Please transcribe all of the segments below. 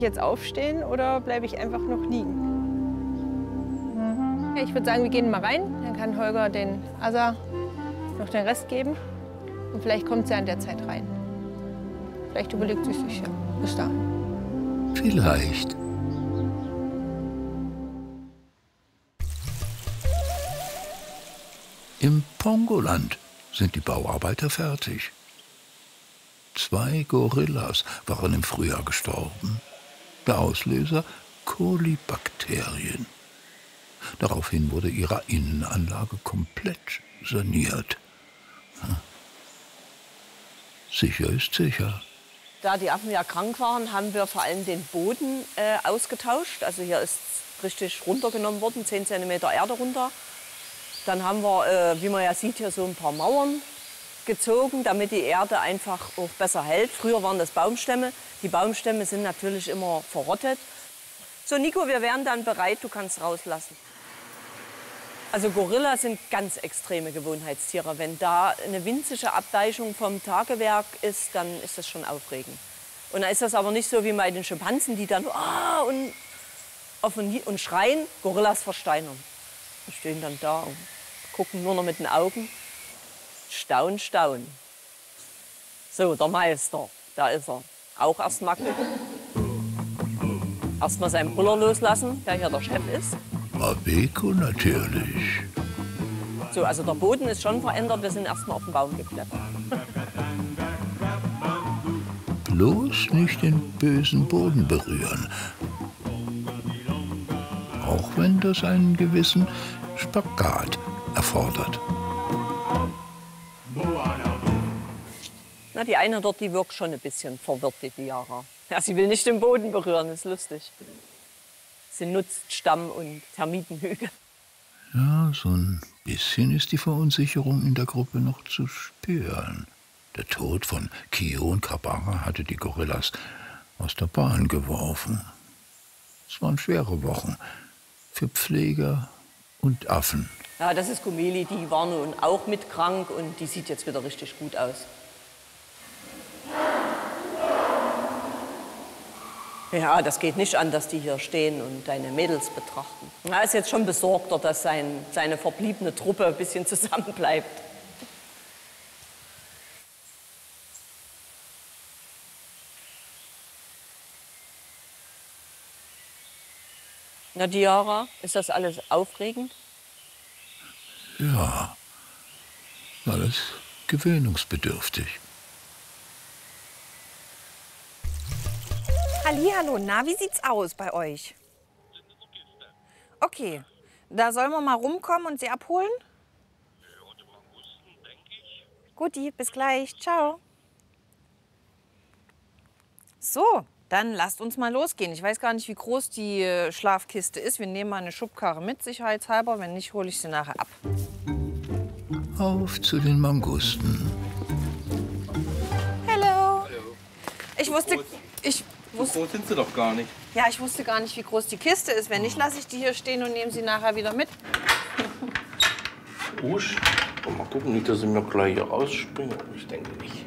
Jetzt aufstehen oder bleibe ich einfach noch liegen? Ja, ich würde sagen, wir gehen mal rein. Dann kann Holger den Asa noch den Rest geben. Und vielleicht kommt sie an der Zeit rein. Vielleicht überlegt sie sich ja bis dahin. Vielleicht. Im Pongoland sind die Bauarbeiter fertig. 2 Gorillas waren im Frühjahr gestorben. Der Auslöser: Kolibakterien. Daraufhin wurde ihre Innenanlage komplett saniert. Sicher ist sicher. Da die Affen ja krank waren, haben wir vor allem den Boden ausgetauscht. Also hier ist richtig runtergenommen worden, 10 cm Erde runter. Dann haben wir, wie man ja sieht, hier so ein paar Mauern gezogen, damit die Erde einfach auch besser hält. Früher waren das Baumstämme. Die Baumstämme sind natürlich immer verrottet. So, Nico, wir wären dann bereit, du kannst rauslassen. Also Gorillas sind ganz extreme Gewohnheitstiere. Wenn da eine winzige Abweichung vom Tagewerk ist, dann ist das schon aufregend. Und dann ist das aber nicht so wie bei den Schimpansen, die dann und schreien. Gorillas versteinern. Die stehen dann da und gucken nur noch mit den Augen. Staun, staun. So, der Meister, da ist er. Auch erst mal gucken. Erst mal seinen Brüller loslassen, der hier der Chef ist. Mabeko natürlich. So, also der Boden ist schon verändert. Wir sind erst mal auf den Baum geklettert. Bloß nicht den bösen Boden berühren. Auch wenn das einen gewissen Spagat erfordert. Na, die eine dort, die wirkt schon ein bisschen verwirrt, die Diara. Ja, sie will nicht den Boden berühren, das ist lustig. Sie nutzt Stamm und Termitenhügel. Ja, so ein bisschen ist die Verunsicherung in der Gruppe noch zu spüren. Der Tod von Kio und Kabara hatte die Gorillas aus der Bahn geworfen. Es waren schwere Wochen für Pfleger und Affen. Ja, das ist Kumeli, die war nun auch mit krank und die sieht jetzt wieder richtig gut aus. Ja, das geht nicht an, dass die hier stehen und deine Mädels betrachten. Er ist jetzt schon besorgter, dass seine verbliebene Truppe ein bisschen zusammenbleibt. Na, Diara, ist das alles aufregend? Ja, alles gewöhnungsbedürftig. Hallihallo, na, wie sieht's aus bei euch? Okay, da sollen wir mal rumkommen und sie abholen? Guti, bis gleich, ciao. So, dann lasst uns mal losgehen. Ich weiß gar nicht, wie groß die Schlafkiste ist. Wir nehmen mal eine Schubkarre mit, sicherheitshalber. Wenn nicht, hole ich sie nachher ab. Auf zu den Mangusten. Hallo. Ich wusste... So groß sind sie doch gar nicht. Ja, ich wusste gar nicht, wie groß die Kiste ist. Wenn nicht, lasse ich die hier stehen und nehme sie nachher wieder mit. Usch. Mal gucken, nicht, dass sie mir gleich hier rausspringen. Ich denke nicht.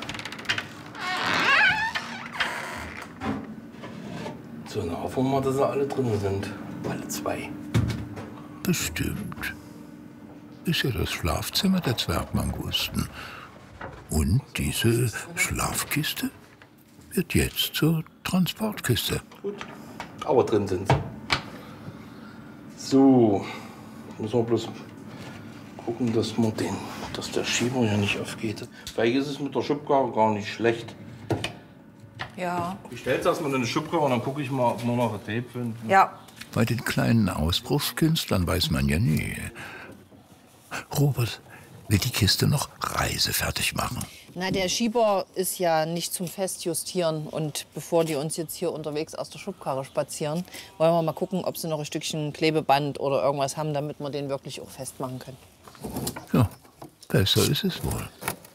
So, dann hoffen wir mal, dass sie alle drin sind. Alle 2. Bestimmt. Ist ja das Schlafzimmer der Zwergmangusten. Und diese Schlafkiste wird jetzt zur Transportkiste. Gut. Aber drin sind sie. So. Müssen wir bloß gucken, dass der Schieber ja nicht aufgeht. Vielleicht ist es mit der Schubkarre gar nicht schlecht. Ja. Ich stelle jetzt erstmal in eine Schubkarre und dann gucke ich mal, ob wir noch ein Tape finden. Ja. Bei den kleinen Ausbruchskünstlern weiß man ja nie. Robert will die Kiste noch reisefertig machen. Na, der Schieber ist ja nicht zum Festjustieren. Und bevor die uns jetzt hier unterwegs aus der Schubkarre spazieren, wollen wir mal gucken, ob sie noch ein Stückchen Klebeband oder irgendwas haben, damit wir den wirklich auch festmachen können. Ja, besser ist es wohl.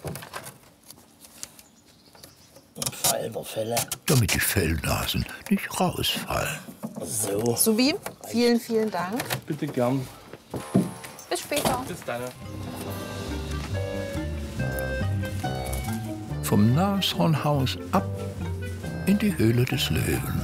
Fall der Fälle. Damit die Fellnasen nicht rausfallen. So. Subi, vielen, vielen Dank. Bitte gern. Bis später. Bis dann. Vom Nashornhaus ab in die Höhle des Löwen.